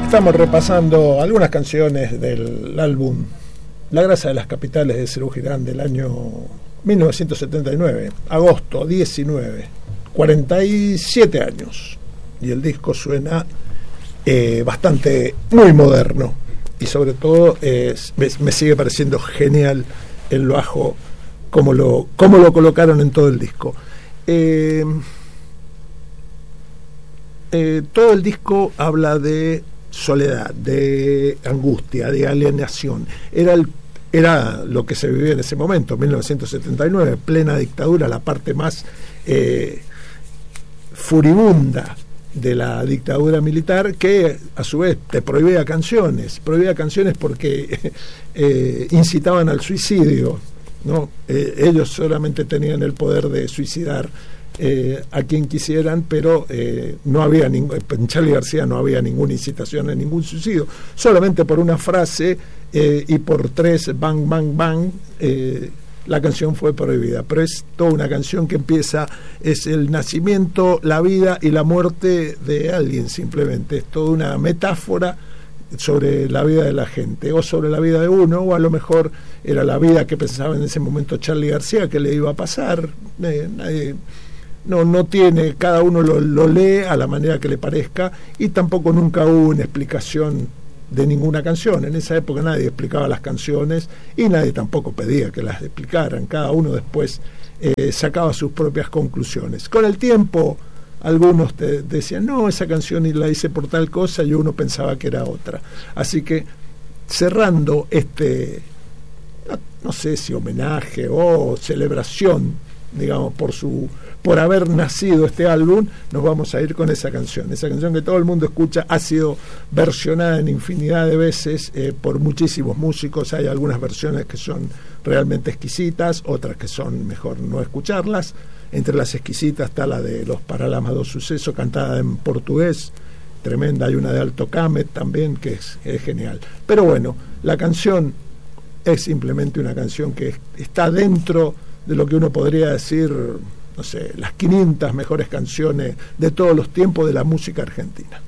Estamos repasando algunas canciones del álbum La grasa de las capitales de Serú Girán del año 1979, agosto 19, 47 años. Y el disco suena bastante, muy moderno. Y sobre todo me sigue pareciendo genial el bajo, como lo colocaron en todo el disco. Todo el disco habla de soledad, de angustia, de alienación. Era lo que se vivía en ese momento, 1979, plena dictadura, la parte más furibunda de la dictadura militar, que a su vez te prohibía canciones porque incitaban al suicidio, ¿no? Ellos solamente tenían el poder de suicidar a quien quisieran, pero no había en Charly García no había ninguna incitación a ningún suicidio, solamente por una frase y por 3 bang bang bang la canción fue prohibida. Pero es toda una canción que empieza, es el nacimiento, la vida y la muerte de alguien, simplemente es toda una metáfora sobre la vida de la gente, o sobre la vida de uno, o a lo mejor era la vida que pensaba en ese momento Charly García que le iba a pasar. Nadie no tiene, cada uno lo lee a la manera que le parezca, y tampoco nunca hubo una explicación de ninguna canción. En esa época nadie explicaba las canciones y nadie tampoco pedía que las explicaran. Cada uno después sacaba sus propias conclusiones. Con el tiempo algunos te decían, no, esa canción la hice por tal cosa, y uno pensaba que era otra. Así que cerrando no sé si homenaje o celebración, digamos, por haber nacido este álbum, nos vamos a ir con esa canción que todo el mundo escucha, ha sido versionada en infinidad de veces por muchísimos músicos. Hay algunas versiones que son realmente exquisitas, otras que son mejor no escucharlas. Entre las exquisitas está la de Los Paralamas do Suceso, cantada en portugués, tremenda. Hay una de Alto Camet también que es genial. Pero bueno, la canción es simplemente una canción que está dentro de lo que uno podría decir, no sé, las 500 mejores canciones de todos los tiempos de la música argentina.